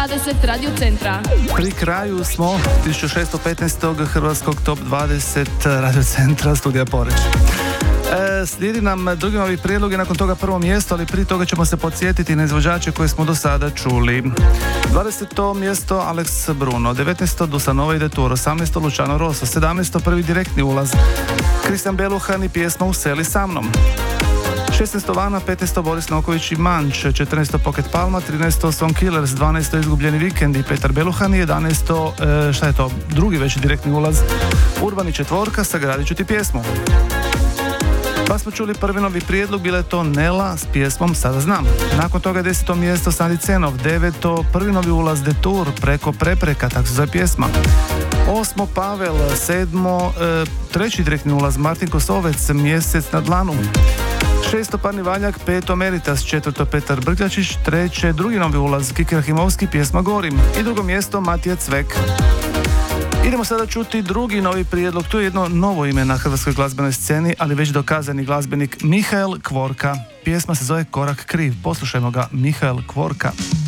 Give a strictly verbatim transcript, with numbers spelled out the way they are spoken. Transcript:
dvadeset Radio Centra. Pri kraju smo tisuću šesto petnaestog hrvatskog Top dvadeset Radio Centra Studija Poreč. E, slijedi nam drugi novi prijedlog i nakon toga prvo mjesto, ali prije toga ćemo se podsjetiti na izvođače koje smo do sada čuli. dvadeseto mjesto Alex Bruno, devetnaesto Dusanova i Detour, osamnaesto Luciano Rosso, sedamnaesto prvi direktni ulaz Kristijan Beluhan i pjesma Useli sa mnom. šesnaesto Vana, petnaesto Boris Noković i Manč, četrnaesto Pocket Palma, trinaesto Song Killers, dvanaesto Izgubljeni vikend i Petar Beluhan i jedanaesto e, šta je to, drugi već direktni ulaz Urbani četvorka, Sagradit ću ti pjesmu. Pa smo čuli prvi novi prijedlog, bila je to Nela s pjesmom Sada znam. Nakon toga deseto mjesto Sandi Cenov, deveto prvi novi ulaz Detour, Preko prepreka, tako se zove pjesma. Osmo Pavel, sedmo e, treći direktni ulaz Martin Kosovec, Mjesec na dlanu. Šesto Parni Valjak, peto Meritas, četvrto Petar Brkljačić, treće drugi novi ulaz Kiki Rahimovski, pjesma Gorim i drugo mjesto Matija Cvek. Idemo sada čuti drugi novi prijedlog, to je jedno novo ime na hrvatskoj glazbenoj sceni, ali već dokazani glazbenik Mihael Kvorka. Pjesma se zove Korak kriv, poslušajmo ga, Mihael Kvorka.